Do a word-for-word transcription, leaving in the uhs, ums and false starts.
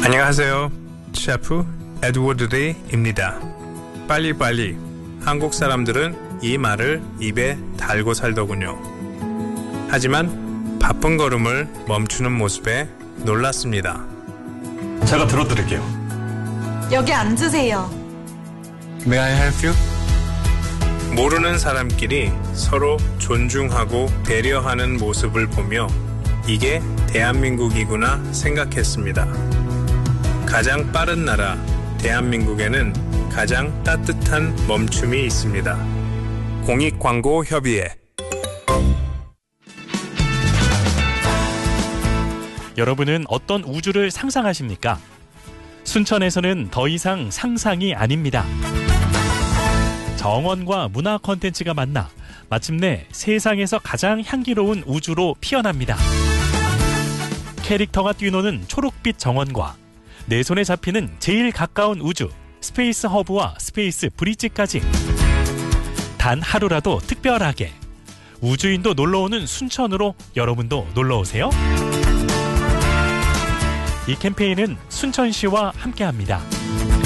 안녕하세요. 셰프 에드워드 리입니다. 빨리빨리. 한국 사람들은 이 말을 입에 달고 살더군요. 하지만 바쁜 걸음을 멈추는 모습에 놀랐습니다. 제가 들어드릴게요. 여기 앉으세요. May I help you? 모르는 사람끼리 서로 존중하고 배려하는 모습을 보며 이게 대한민국이구나 생각했습니다. 가장 빠른 나라 대한민국에는 가장 따뜻한 멈춤이 있습니다. 공익광고협의회. 여러분은 어떤 우주를 상상하십니까? 순천에서는 더 이상 상상이 아닙니다. 정원과 문화 콘텐츠가 만나 마침내 세상에서 가장 향기로운 우주로 피어납니다. 캐릭터가 뛰노는 초록빛 정원과 내 손에 잡히는 제일 가까운 우주 스페이스 허브와 스페이스 브릿지까지 단 하루라도 특별하게 우주인도 놀러오는 순천으로 여러분도 놀러오세요. 이 캠페인은 순천시와 함께합니다.